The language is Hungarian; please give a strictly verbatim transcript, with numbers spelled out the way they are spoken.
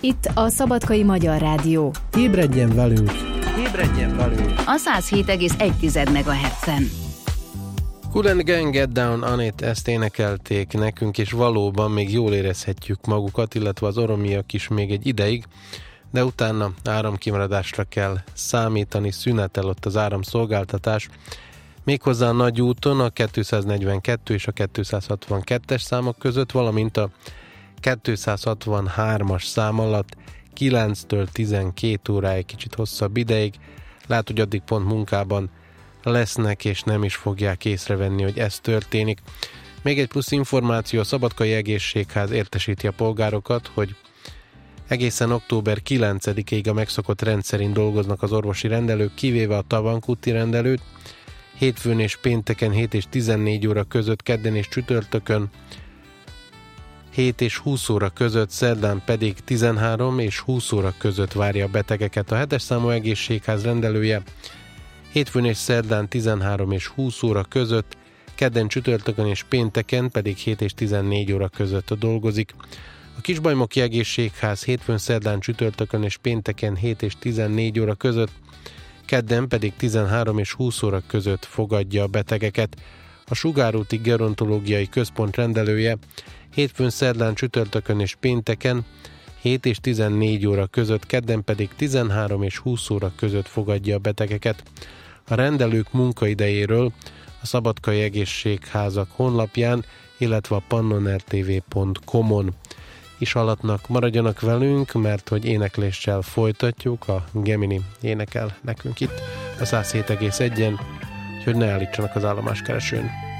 Itt a Szabadkai Magyar Rádió. Ébredjen velünk! Ébredjen velünk! A száz hét egész egy megahertzen. Kool and the Gang, Get Down on It, ezt énekelték nekünk, és valóban még jól érezhetjük magukat, illetve az oromiak is még egy ideig, de utána áramkimaradásra kell számítani, szünetel ott az áramszolgáltatás, méghozzá a nagy úton a kétszáznegyvenkettő és a kétszázhatvankettes számok között, valamint a kétszázhatvanhármas szám alatt kilenctől tizenkét óráig, kicsit hosszabb ideig. Lehet, hogy addig pont munkában lesznek, és nem is fogják észrevenni, hogy ez történik. Még egy plusz információ, a Szabadkai Egészségház értesíti a polgárokat, hogy egészen október kilencedikéig a megszokott rendszerint dolgoznak az orvosi rendelők, kivéve a Tavankúti rendelőt, hétfőn és pénteken hét és tizennégy óra között, kedden és csütörtökön hét és húsz óra között, szerdán pedig tizenhárom és húsz óra között várja a betegeket. A hetes számú egészségház rendelője hétfőn és szerdán tizenhárom és húsz óra között, kedden, csütörtökön és pénteken pedig hét és tizennégy óra között dolgozik. A Kisbajmoki Egészségház hétfőn, szerdán, csütörtökön és pénteken hét és tizennégy óra között, kedden pedig tizenhárom és húsz óra között fogadja a betegeket. A Sugárúti Gerontológiai Központ rendelője hétfőn, szerdán, csütörtökön és pénteken hét és tizennégy óra között, kedden pedig tizenhárom és húsz óra között fogadja a betegeket. A rendelők munkaidejéről a Szabadkai Egészségházak honlapján, illetve a pannonrtv pont com-on is alatnak. Maradjanak velünk, mert hogy énekléssel folytatjuk, a Gemini énekel nekünk itt a száz hét egész egyen, úgyhogy ne állítsanak az állomáskeresőn.